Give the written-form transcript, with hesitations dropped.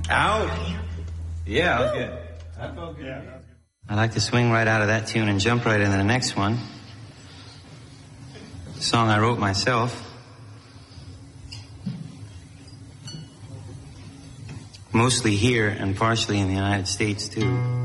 Out? Yeah, that was good. That felt good. Yeah. I like to swing right out of that tune and jump right into the next one. A song I wrote myself. Mostly here and partially in the United States, too.